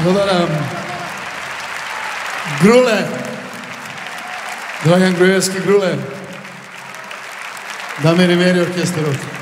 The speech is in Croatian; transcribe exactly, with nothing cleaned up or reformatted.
Dobar nam Grule, Dragan Grujevski Grule, Damir i Meri orkestar.